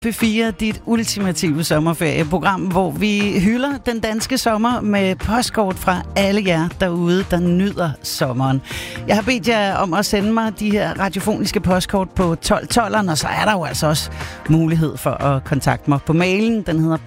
P4, dit ultimative sommerferieprogram, hvor vi hylder den danske sommer med postkort fra alle jer derude, der nyder sommeren. Jeg har bedt jer om at sende mig de her radiofoniske postkort på 1212'eren, og så er der jo altså også mulighed for at kontakte mig på mailen. Den hedder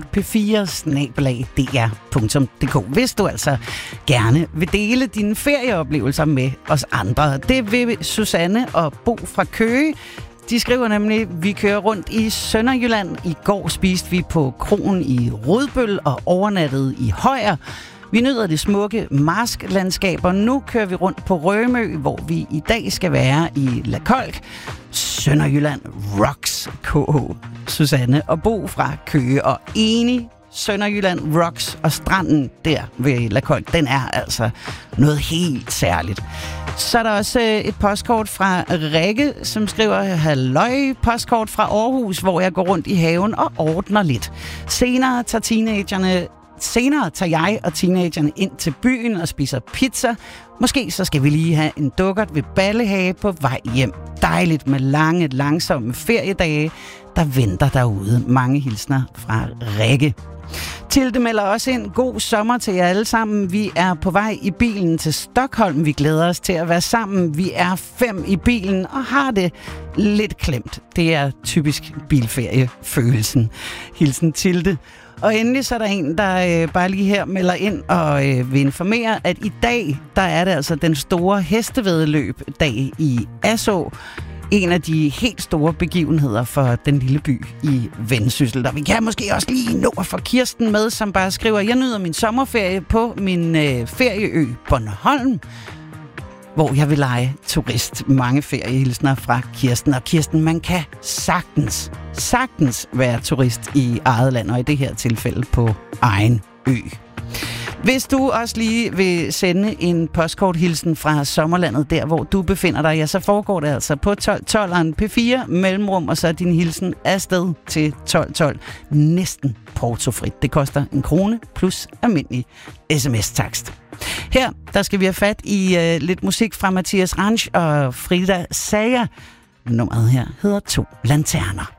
postkort.p4@dr.dk, hvis du altså gerne vil dele dine ferieoplevelser med os andre. Det vil Susanne og Bo fra Køge. De skriver nemlig, vi kører rundt i Sønderjylland. I går spiste vi på kroen i Rudbøl og overnattede i Højer. Vi nyder det smukke marsklandskaber. Nu kører vi rundt på Rømø, hvor vi i dag skal være i La Kolk. Sønderjylland rocks, KH. Susanne og Bo fra Køge, og enig. Sønderjylland rocks, og stranden der ved La Kolk, den er altså noget helt særligt. Så er der også et postkort fra Rikke, som skriver, halløj, postkort fra Aarhus, hvor jeg går rundt i haven og ordner lidt. Senere tager jeg og teenagerne ind til byen og spiser pizza. Måske så skal vi lige have en dukkert ved Ballehage på vej hjem. Dejligt med lange, langsomme feriedage, der venter derude. Mange hilsner fra Rikke. Tilde melder også ind, god sommer til jer alle sammen. Vi er på vej i bilen til Stockholm. Vi glæder os til at være sammen. Vi er 5 i bilen og har det lidt klemt. Det er typisk bilferiefølelsen. Hilsen Tilde. Og endelig så er der en, der bare lige her melder ind og vil informere, at i dag, der er det altså den store hestevæddeløb-dag i Asaa. En af de helt store begivenheder for den lille by i Vendsyssel. Og vi kan måske også lige nå at få Kirsten med, som bare skriver, jeg nyder min sommerferie på min ferieø Bornholm, hvor jeg vil lege turist. Mange feriehilsner fra Kirsten. Og Kirsten, man kan sagtens være turist i eget land, og i det her tilfælde på egen ø. Hvis du også lige vil sende en postkorthilsen fra sommerlandet, der hvor du befinder dig, ja, så foregår det altså på 1212'eren P4 mellemrum, og så er din hilsen afsted til 1212. Næsten portofrit. Det koster 1 krone plus almindelig sms-takst. Her, der skal vi have fat i lidt musik fra Mathias Ranch og Frida Sager. Nummeret her hedder 2 Lanterner.